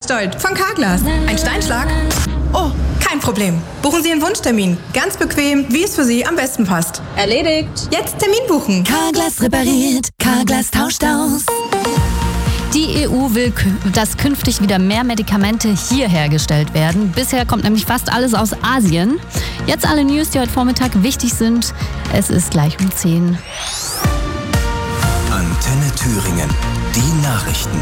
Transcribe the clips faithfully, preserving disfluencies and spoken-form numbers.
Stolt von Carglass. Ein Steinschlag? Oh, kein Problem. Buchen Sie Ihren Wunschtermin. Ganz bequem, wie es für Sie am besten passt. Erledigt. Jetzt Termin buchen. Carglass repariert, Carglass tauscht aus. Die E U will, dass künftig wieder mehr Medikamente hier hergestellt werden. Bisher kommt nämlich fast alles aus Asien. Jetzt alle News, die heute Vormittag wichtig sind. Es ist gleich um zehn. Antenne Thüringen. Die Nachrichten.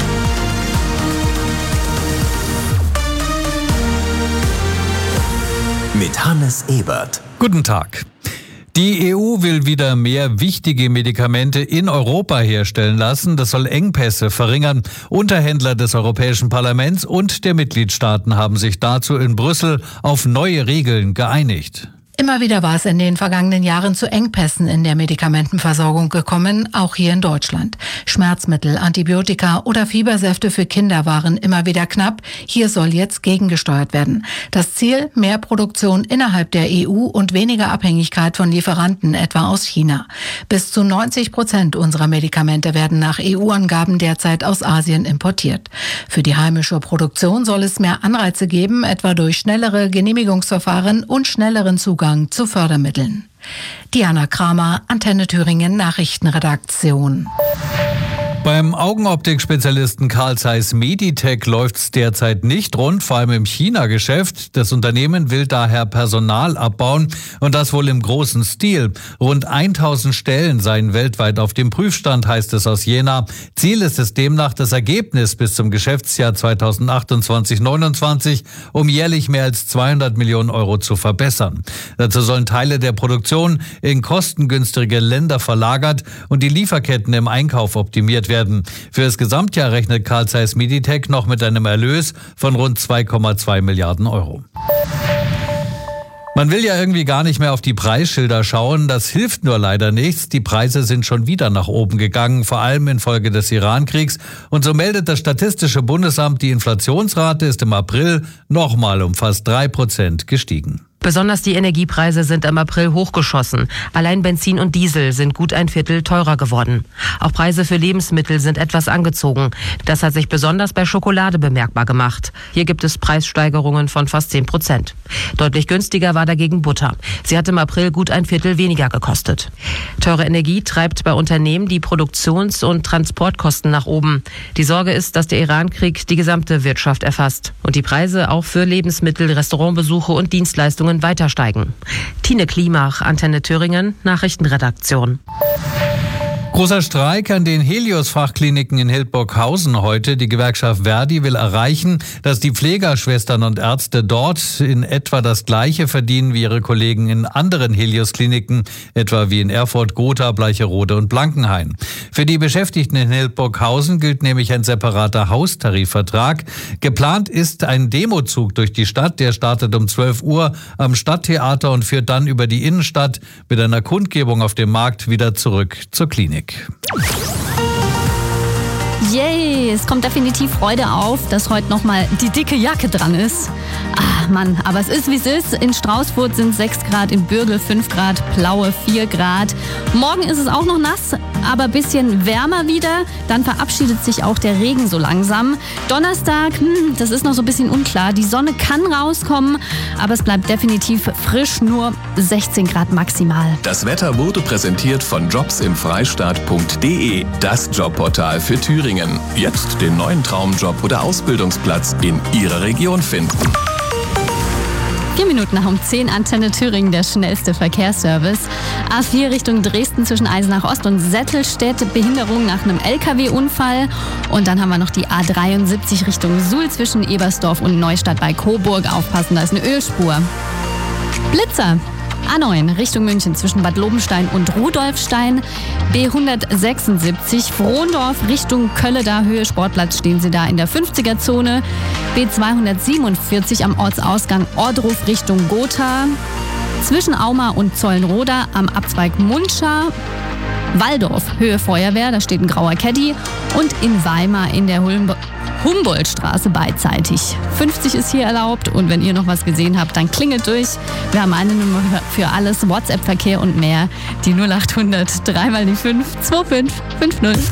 Mit Hannes Ebert. Guten Tag. Die E U will wieder mehr wichtige Medikamente in Europa herstellen lassen. Das soll Engpässe verringern. Unterhändler des Europäischen Parlaments und der Mitgliedstaaten haben sich dazu in Brüssel auf neue Regeln geeinigt. Immer wieder war es in den vergangenen Jahren zu Engpässen in der Medikamentenversorgung gekommen, auch hier in Deutschland. Schmerzmittel, Antibiotika oder Fiebersäfte für Kinder waren immer wieder knapp. Hier soll jetzt gegengesteuert werden. Das Ziel: mehr Produktion innerhalb der E U und weniger Abhängigkeit von Lieferanten, etwa aus China. Bis zu neunzig Prozent unserer Medikamente werden nach E U-Angaben derzeit aus Asien importiert. Für die heimische Produktion soll es mehr Anreize geben, etwa durch schnellere Genehmigungsverfahren und schnelleren Zugang zu Fördermitteln. Diana Kramer, Antenne Thüringen Nachrichtenredaktion. Beim Augenoptik-Spezialisten Carl Zeiss Meditec läuft's derzeit nicht rund, vor allem im China-Geschäft. Das Unternehmen will daher Personal abbauen und das wohl im großen Stil. Rund tausend Stellen seien weltweit auf dem Prüfstand, heißt es aus Jena. Ziel ist es demnach, das Ergebnis bis zum Geschäftsjahr zweitausendachtundzwanzig neunundzwanzig um jährlich mehr als zweihundert Millionen Euro zu verbessern. Dazu sollen Teile der Produktion in kostengünstige Länder verlagert und die Lieferketten im Einkauf optimiert werden. Für das Gesamtjahr rechnet Carl Zeiss Meditec noch mit einem Erlös von rund zwei Komma zwei Milliarden Euro. Man will ja irgendwie gar nicht mehr auf die Preisschilder schauen. Das hilft nur leider nichts. Die Preise sind schon wieder nach oben gegangen, vor allem infolge des Iran-Kriegs. Und so meldet das Statistische Bundesamt, die Inflationsrate ist im April nochmal um fast drei Prozent gestiegen. Besonders die Energiepreise sind im April hochgeschossen. Allein Benzin und Diesel sind gut ein Viertel teurer geworden. Auch Preise für Lebensmittel sind etwas angezogen. Das hat sich besonders bei Schokolade bemerkbar gemacht. Hier gibt es Preissteigerungen von fast zehn Prozent. Deutlich günstiger war dagegen Butter. Sie hat im April gut ein Viertel weniger gekostet. Teure Energie treibt bei Unternehmen die Produktions- und Transportkosten nach oben. Die Sorge ist, dass der Iran-Krieg die gesamte Wirtschaft erfasst und die Preise auch für Lebensmittel, Restaurantbesuche und Dienstleistungen weiter steigen. Tine Klimach, Antenne Thüringen, Nachrichtenredaktion. Großer Streik an den Helios-Fachkliniken in Hildburghausen heute. Die Gewerkschaft Verdi will erreichen, dass die Pflegerschwestern und Ärzte dort in etwa das Gleiche verdienen wie ihre Kollegen in anderen Helios-Kliniken, etwa wie in Erfurt, Gotha, Bleicherode und Blankenhain. Für die Beschäftigten in Hildburghausen gilt nämlich ein separater Haustarifvertrag. Geplant ist ein Demozug durch die Stadt. Der startet um zwölf Uhr am Stadttheater und führt dann über die Innenstadt mit einer Kundgebung auf dem Markt wieder zurück zur Klinik. Yay, es kommt definitiv Freude auf, dass heute nochmal die dicke Jacke dran ist. Ah, Mann, aber es ist wie es ist. In Straußfurt sind sechs Grad, in Bürgel fünf Grad, Plaue vier Grad. Morgen ist es auch noch nass, aber ein bisschen wärmer wieder. Dann verabschiedet sich auch der Regen so langsam. Donnerstag, hm, das ist noch so ein bisschen unklar. Die Sonne kann rauskommen, aber es bleibt definitiv frisch, nur sechzehn Grad maximal. Das Wetter wurde präsentiert von jobs im freistaat punkt de, das Jobportal für Thüringen. Jetzt den neuen Traumjob oder Ausbildungsplatz in Ihrer Region finden. Vier Minuten nach um zehn, Antenne Thüringen, der schnellste Verkehrsservice. A vier Richtung Dresden zwischen Eisenach Ost und Settelstedt, Behinderung nach einem L K W-Unfall. Und dann haben wir noch die A dreiundsiebzig Richtung Suhl zwischen Ebersdorf und Neustadt bei Coburg. Aufpassen, da ist eine Ölspur. Blitzer. A neun Richtung München zwischen Bad Lobenstein und Rudolfstein. B hundertsechsundsiebzig Frohndorf Richtung Kölle, da Höhe Sportplatz, stehen Sie da in der fünfziger-Zone. B zweihundertsiebenundvierzig am Ortsausgang Ordruf Richtung Gotha. Zwischen Auma und Zollenroda am Abzweig Muncha. Walldorf Höhe Feuerwehr, da steht ein grauer Caddy. Und in Weimar in der Hulm- Humboldtstraße beidseitig. fünfzig ist hier erlaubt und wenn ihr noch was gesehen habt, dann klingelt durch. Wir haben eine Nummer für alles, WhatsApp-Verkehr und mehr. Die null acht hundert drei mal die fünf zwei fünf fünf null.